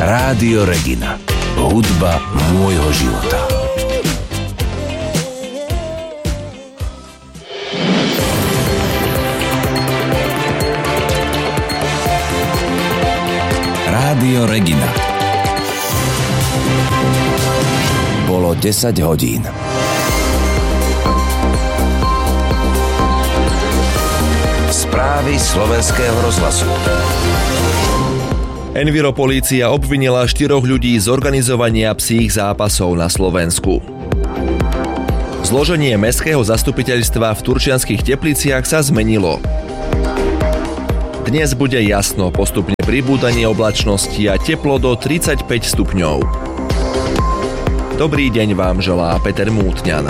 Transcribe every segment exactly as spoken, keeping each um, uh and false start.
Rádio Regina. Hudba môjho života. Rádio Regina. Bolo desať hodín. Správy slovenského rozhlasu. Enviropolícia obvinila štyroch ľudí z organizovania psích zápasov na Slovensku. Zloženie mestského zastupiteľstva v Turčianskych Tepliciach sa zmenilo. Dnes bude jasno, postupne pribúdanie oblačnosti a teplo do tridsaťpäť stupňov. Dobrý deň vám želá Peter Mútňan.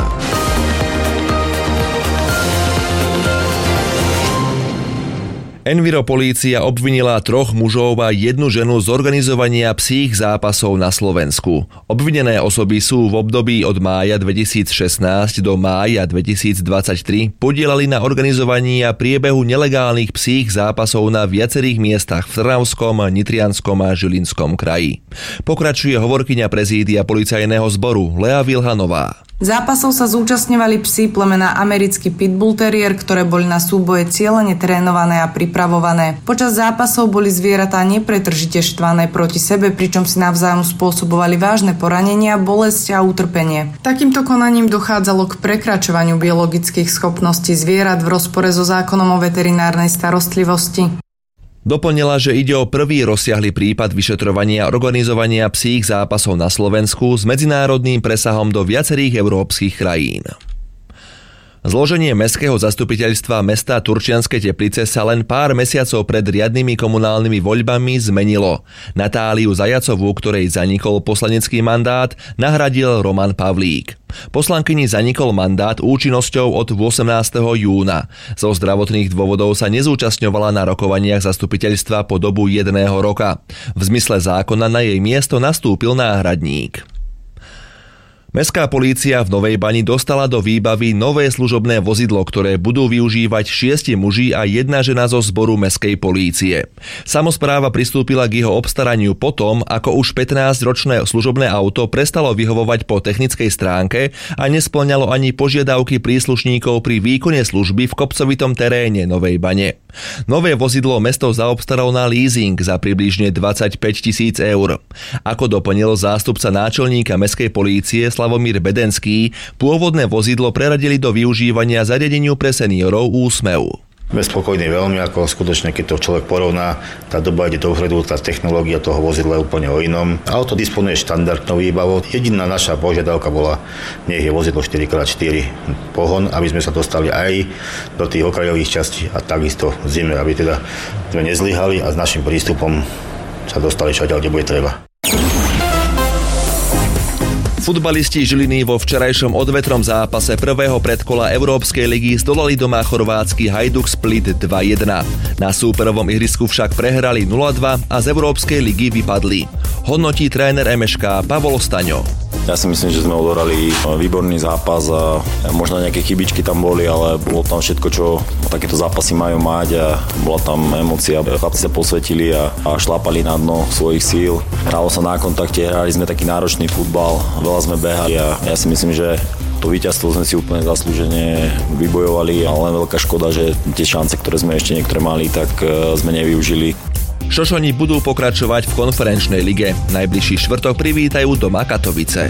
Enviropolícia obvinila troch mužov a jednu ženu z organizovania psích zápasov na Slovensku. Obvinené osoby sú v období od mája dvetisícšestnásť do mája dvetisícdvadsaťtri podielali na organizovaní a priebehu nelegálnych psích zápasov na viacerých miestach v Trnavskom, Nitrianskom a Žilinskom kraji. Pokračuje hovorkyňa prezídia policajného zboru Lea Vilhanová. Zápasov sa zúčastňovali psi plemena americký pitbull terrier, ktoré boli na súboje cielene trénované a pripravované. Počas zápasov boli zvieratá nepretržite štvané proti sebe, pričom si navzájom spôsobovali vážne poranenia, bolesť a utrpenie. Takýmto konaním dochádzalo k prekračovaniu biologických schopností zvierat v rozpore so zákonom o veterinárnej starostlivosti. Doplnila, že ide o prvý rozsiahly prípad vyšetrovania organizovania psích zápasov na Slovensku s medzinárodným presahom do viacerých európskych krajín. Zloženie mestského zastupiteľstva mesta Turčianske Teplice sa len pár mesiacov pred riadnymi komunálnymi voľbami zmenilo. Natáliu Zajacovú, ktorej zanikol poslanecký mandát, nahradil Roman Pavlík. Poslankyni zanikol mandát účinnosťou od osemnásteho júna. Zo zdravotných dôvodov sa nezúčastňovala na rokovaniach zastupiteľstva po dobu jedného roka. V zmysle zákona na jej miesto nastúpil náhradník. Mestská polícia v Novej Bani dostala do výbavy nové služobné vozidlo, ktoré budú využívať šiesti muži a jedna žena zo zboru mestskej polície. Samospráva pristúpila k jeho obstaraniu potom, ako už pätnásťročné služobné auto prestalo vyhovovať po technickej stránke a nespĺňalo ani požiadavky príslušníkov pri výkone služby v kopcovitom teréne Novej Bane. Nové vozidlo mesto zaobstaralo na leasing za približne dvadsaťpäť tisíc eur. Ako doplnil zástupca náčelníka mestskej polície Slavomír Bedenský, pôvodné vozidlo preradili do využívania zariadeniu pre seniorov Úsmev. Sme spokojní veľmi, ako skutočne, keď to človek porovná, tá doba ide dopredu, tá technológia toho vozidla je úplne o inom. Auto disponuje štandardnou výbavou. Jediná naša požiadavka bola, nech je vozidlo štyri krát štyri pohon, aby sme sa dostali aj do tých okrajových častí a takisto v zime, aby teda sme nezlyhali a s našim prístupom sa dostali všade, kde bude treba. Futbalisti Žiliny vo včerajšom odvetrom zápase prvého predkola Európskej ligy zdolali doma chorvátsky Hajduk Split dva jedna. Na súperovom ihrisku však prehrali nula dva a z Európskej ligy vypadli. Hodnotí tréner em eš ká Pavol Staňo. Ja si myslím, že sme odohrali výborný zápas a možno nejaké chybičky tam boli, ale bolo tam všetko, čo takéto zápasy majú mať a bola tam emócia. Chlapci sa posvetili a, a šlápali na dno svojich síl. Hralo sa na kontakte, hrali sme taký náročný futbal, veľa sme behali a ja si myslím, že to víťazstvo sme si úplne zaslúžene vybojovali, ale len veľká škoda, že tie šance, ktoré sme ešte niektoré mali, tak sme nevyužili. Šošoni budú pokračovať v konferenčnej lige. Najbližší štvrtok privítajú doma Katovice.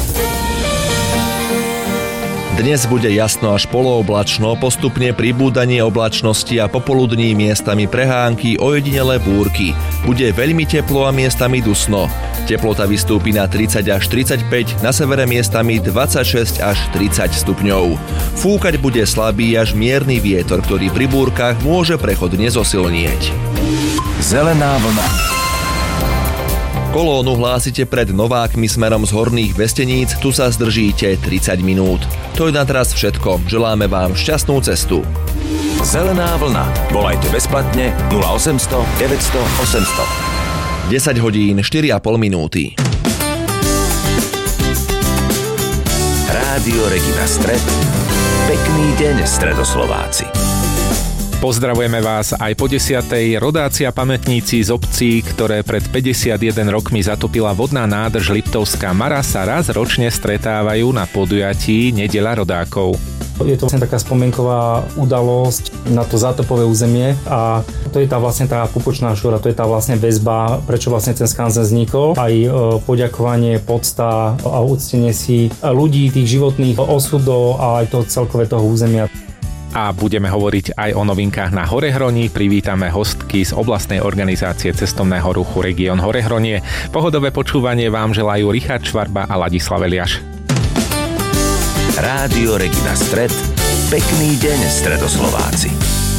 Dnes bude jasno až polooblačno, postupne pribúdanie oblačnosti a popoludní miestami prehánky, ojedinelé búrky. Bude veľmi teplo a miestami dusno. Teplota vystúpi na tridsať až tridsaťpäť, na severe miestami dvadsaťšesť až tridsať stupňov. Fúkať bude slabý až mierny vietor, ktorý pri búrkach môže prechodne zosilnieť. Zelená vlna. Kolónu hlásite pred Novákmi smerom z Horných Vesteníc, tu sa zdržíte tridsať minút. To je na teraz všetko. Želáme vám šťastnú cestu. Zelená vlna. Volajte bezplatne nula osemsto deväťsto osemsto. desať hodín štyri a pol minúty. Rádio Regina Stred. Pekný deň, Stredoslováci. Pozdravujeme vás aj po desiatej. Rodáci a pamätníci z obcí, ktoré pred päťdesiatjeden rokmi zatopila vodná nádrž Liptovská Mara, sa raz ročne stretávajú na podujatí Nedeľa rodákov. Je to vlastne taká spomienková udalosť na to zátopové územie a to je tá vlastne tá pupočná šúra, to je tá vlastne väzba, prečo vlastne ten skanzen vznikol. Aj poďakovanie, podsta a uctenie si ľudí, tých životných osudov a aj to celkové toho územia. A budeme hovoriť aj o novinkách na Horehroni. Privítame hostky z oblastnej organizácie cestovného ruchu Región Horehronie. Pohodové počúvanie vám želajú Richard Švarba a Ladislav Eliáš. Rádio Regina Stred. Pekný deň, Stredoslováci.